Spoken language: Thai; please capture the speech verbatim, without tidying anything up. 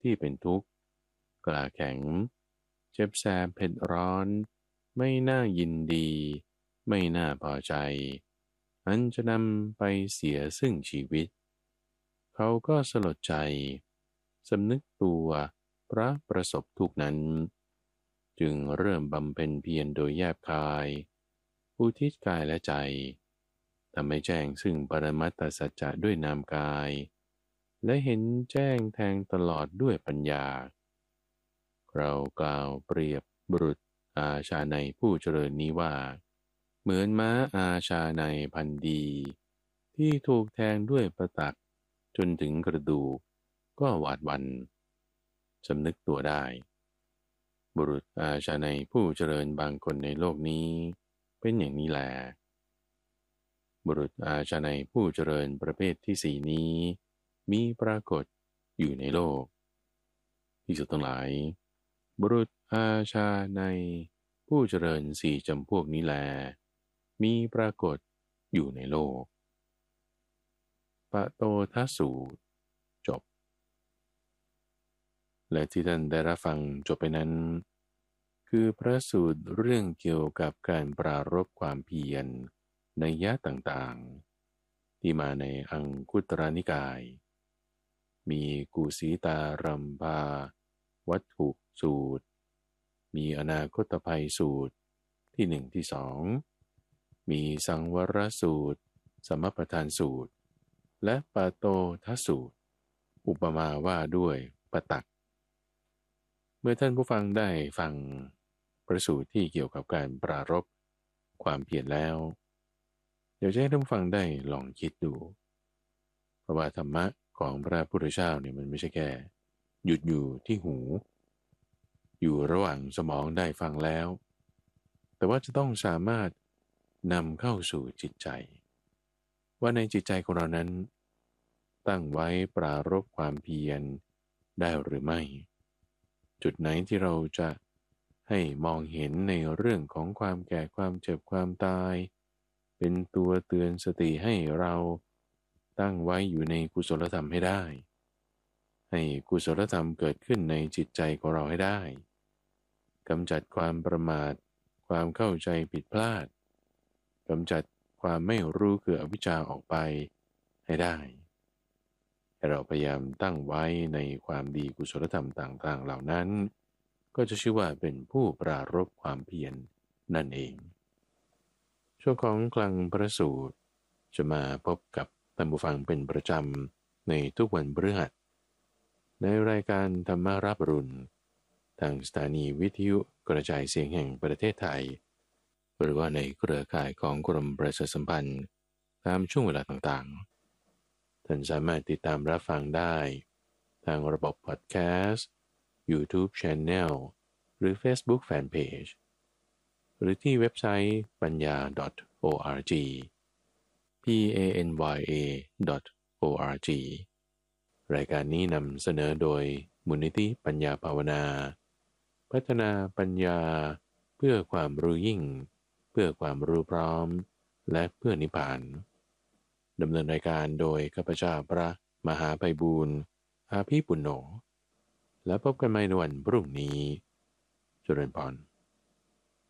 ที่เป็นทุกข์กล้าแข็งเจ็บแสบเผ็ดร้อนไม่น่ายินดีไม่น่าพอใจอันจะนำไปเสียซึ่งชีวิตเขาก็สลดใจสำนึกตัวพระประสบทุกนั้นจึงเริ่มบำเพ็ญเพียรโดยแยบคายอุทิศกายและใจทำให้แจ้งซึ่งปรมัตถสัจจะด้วยนามกายและเห็นแจ้งแทงตลอดด้วยปัญญาเรากล่าวเปรียบบุรุษอาชาในผู้เจริญนี้ว่าเหมือนม้าอาชาในพันธุ์ดีที่ถูกแทงด้วยประตักจนถึงกระดูกก็หวาดหวั่นสำนึกตัวได้บุรุษอาชาในผู้เจริญบางคนในโลกนี้เป็นอย่างนี้แลบุรุษอาชาในผู้เจริญประเภทที่สี่นี้มีปรากฏอยู่ในโลกที่สุดทั้งหลายบุรุษอาชาในผู้เจริญสี่จำพวกนี้แลมีปรากฏอยู่ในโลกปะโตทัสสูตรจบและที่ท่านได้รับฟังจบไปนั้นคือพระสูตรเรื่องเกี่ยวกับการปรารภความเพียรในยะต่างๆที่มาในอังคุตรนิกายมีกุสีตารัมภาวัตถุสูตรมีอนาคตภัยสูตรที่หนึ่งที่สองมีสังวรสูตรสมปทานสูตรและปาโตทัสสูตรอุปมาว่าด้วยปตักเมื่อท่านผู้ฟังได้ฟังประสูตรที่เกี่ยวกับการปรารภความเพียรแล้วเดี๋ยวจะให้ท่านผู้ฟังได้ลองคิดดูเพราะว่าธรรมะของพระพุทธเจ้าเนี่ยมันไม่ใช่แค่หยุดอยู่ที่หูอยู่ระหว่างสมองได้ฟังแล้วแต่ว่าจะต้องสามารถนำเข้าสู่จิตใจว่าในจิตใจของเรานั้นตั้งไว้ปรารภความเพียรได้หรือไม่จุดไหนที่เราจะให้มองเห็นในเรื่องของความแก่ความเจ็บความตายเป็นตัวเตือนสติให้เราตั้งไว้อยู่ในกุศลธรรมให้ได้ให้กุศลธรรมเกิดขึ้นในจิตใจของเราให้ได้กำจัดความประมาทความเข้าใจผิดพลาดกำจัดความไม่รู้คืออวิชชาออกไปให้ได้ให้เราพยายามตั้งไว้ในความดีกุศลธรรมต่างๆเหล่านั้นก็จะชื่อว่าเป็นผู้ปรารภความเพียรนั่นเองช่วงของคลังพระสูตรจะมาพบกับท่านผู้ฟังเป็นประจำในทุกวันพฤหัสในรายการธรรมารับอรุณทางสถานีวิทยุกระจายเสียงแห่งประเทศไทยหรือว่าในเครือข่ายของกรมประชาสัมพันธ์ตามช่วงเวลาต่างๆท่านสามารถติดตามรับฟังได้ทางระบบพอดแคสต์ YouTube Channel หรือ Facebook Fanpage หรือที่เว็บไซต์ ปัญญา .org p a n y a .org รายการนี้นำเสนอโดยมูลนิธิปัญญาภาวนาพัฒนาปัญญาเพื่อความรู้ยิ่งเพื่อความรู้พร้อมและเพื่อนิพพานดำเนินรายการโดยข้าพเจ้าพระมหาไพบูลย์อาภีปุณโญและพบกันใหม่ในวันพรุ่งนี้เจริญพร